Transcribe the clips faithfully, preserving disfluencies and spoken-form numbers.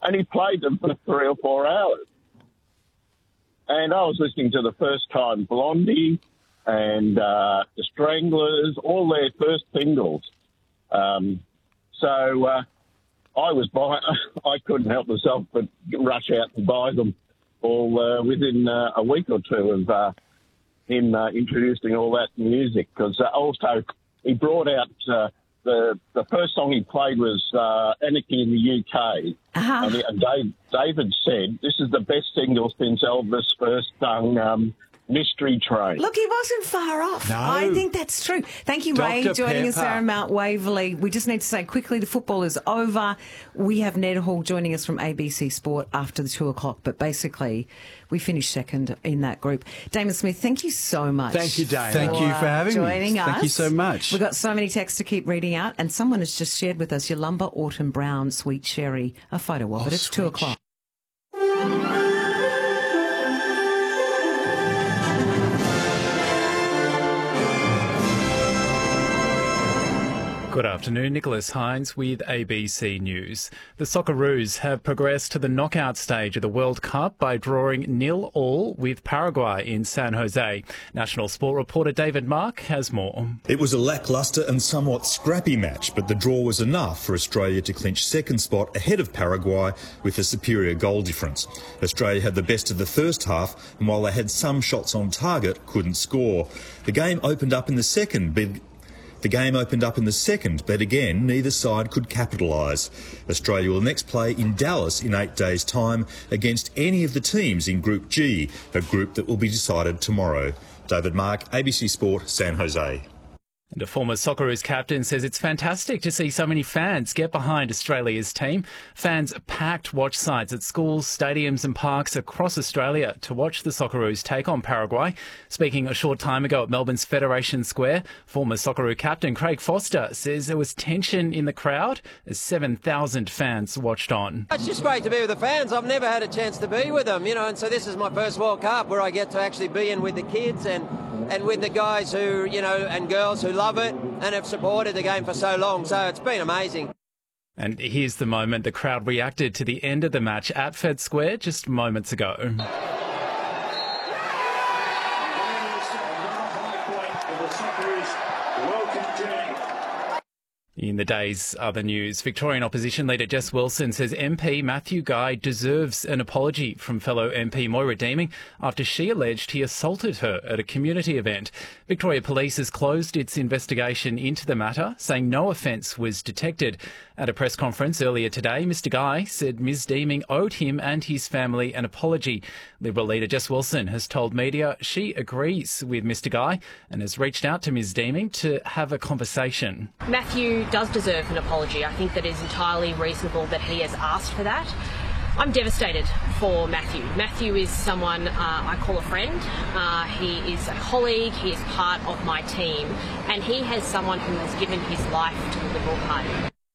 and he played them for three or four hours. And I was listening to the first time Blondie and uh, the Stranglers, all their first singles. Um, so uh, I was buy- I couldn't help myself but rush out and buy them all uh, within uh, a week or two of uh, him uh, introducing all that music. Because uh, also he brought out uh, the the first song he played was uh, Anarchy in the U K. Uh-huh. And, and Dave, David said this is the best single since Elvis first sung um, Mystery Train. Look, he wasn't far off. No. I think that's true. Thank you, Ray, Doctor joining us Pepper. there in Mount Waverley. We just need to say quickly the football is over. We have Ned Hall joining us from A B C Sport after the two o'clock, but basically we finished second in that group. Damon Smith, thank you so much. Thank you, Damon. Thank you for having joining me. us. Thank you so much. We've got so many texts to keep reading out, and someone has just shared with us Yolumba Autumn Brown Sweet Cherry, a photo of Oh, it. It's two sweet o'clock. Good afternoon, Nicholas Hines with A B C News. The Socceroos have progressed to the knockout stage of the World Cup by drawing nil all with Paraguay in San Jose. National Sport reporter David Mark has more. It was a lacklustre and somewhat scrappy match, but the draw was enough for Australia to clinch second spot ahead of Paraguay with a superior goal difference. Australia had the best of the first half, and while they had some shots on target, couldn't score. The game opened up in the second, but The game opened up in the second, but again, neither side could capitalise. Australia will next play in Dallas in eight days' time against any of the teams in Group G, a group that will be decided tomorrow. David Mark, A B C Sport, San Jose. And a former Socceroos captain says it's fantastic to see so many fans get behind Australia's team. Fans packed watch sites at schools, stadiums and parks across Australia to watch the Socceroos take on Paraguay. Speaking a short time ago at Melbourne's Federation Square, former Socceroo captain Craig Foster says there was tension in the crowd as seven thousand fans watched on. It's just great to be with the fans. I've never had a chance to be with them, you know, and so this is my first World Cup where I get to actually be in with the kids and and with the guys who, you know, and girls who love it and have supported the game for so long. So it's been amazing. And here's the moment the crowd reacted to the end of the match at Fed Square just moments ago. In the day's other news, Victorian opposition leader Jess Wilson says M P Matthew Guy deserves an apology from fellow M P Moira Deeming after she alleged he assaulted her at a community event. Victoria Police has closed its investigation into the matter, saying no offence was detected. At a press conference earlier today, Mr Guy said Ms Deeming owed him and his family an apology. Liberal leader Jess Wilson has told media she agrees with Mr Guy and has reached out to Ms Deeming to have a conversation. Matthew does deserve an apology. I think that it's entirely reasonable that he has asked for that. I'm devastated for Matthew. Matthew is someone uh, I call a friend. Uh, he is a colleague. He is part of my team. And he has someone who has given his life to the Liberal Party.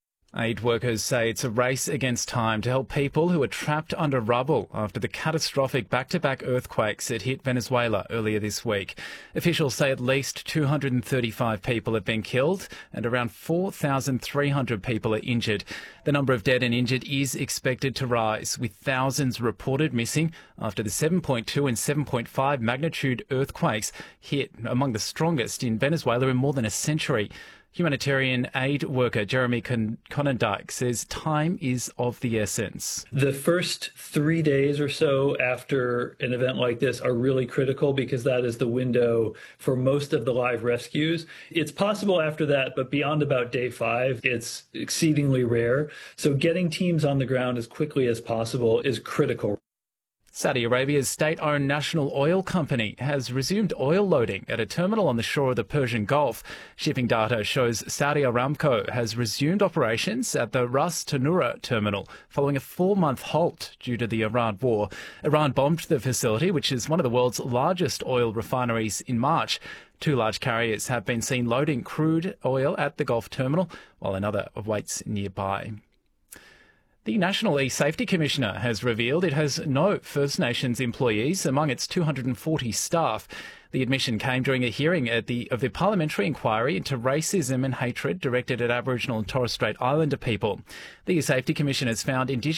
Aid workers say it's a race against time to help people who are trapped under rubble after the catastrophic back-to-back earthquakes that hit Venezuela earlier this week. Officials say at least two hundred thirty-five people have been killed and around four thousand three hundred people are injured. The number of dead and injured is expected to rise, with thousands reported missing after the seven point two and seven point five magnitude earthquakes hit, among the strongest in Venezuela in more than a century. Humanitarian aid worker Jeremy Con- Conondike says time is of the essence. The first three days or so after an event like this are really critical because that is the window for most of the live rescues. It's possible after that, but beyond about day five, it's exceedingly rare. So getting teams on the ground as quickly as possible is critical. Saudi Arabia's state-owned national oil company has resumed oil loading at a terminal on the shore of the Persian Gulf. Shipping data shows Saudi Aramco has resumed operations at the Ras Tanura terminal following a four-month halt due to the Iran war. Iran bombed the facility, which is one of the world's largest oil refineries, in March. Two large carriers have been seen loading crude oil at the Gulf terminal, while another awaits nearby. The National E-Safety Commissioner has revealed it has no First Nations employees among its two hundred forty staff. The admission came during a hearing at the, of the Parliamentary Inquiry into Racism and Hatred directed at Aboriginal and Torres Strait Islander people. The E-Safety Commission has found Indigenous